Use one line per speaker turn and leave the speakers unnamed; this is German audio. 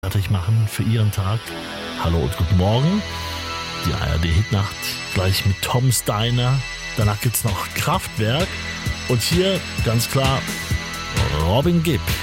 fertig machen für Ihren Tag. Hallo und guten Morgen. Die ARD-Hitnacht gleich mit Tom Steiner. Danach gibt's noch Kraftwerk. Und hier ganz klar Robin Gibb.